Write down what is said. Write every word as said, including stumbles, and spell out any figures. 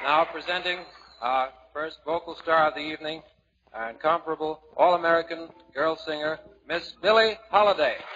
Now presenting our first vocal star of the evening, our incomparable All-American girl singer, Miss Billie Holiday.